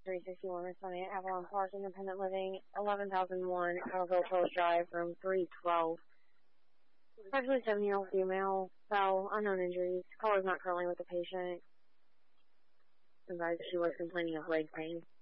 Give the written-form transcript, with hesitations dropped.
361 Sunny at Avalon Park, Independent Living, 11,001, Calville Post Drive, room 312. Actually, 7-year-old female, fell, unknown injuries. Caller is not currently with the patient. Advised she was complaining of leg pain.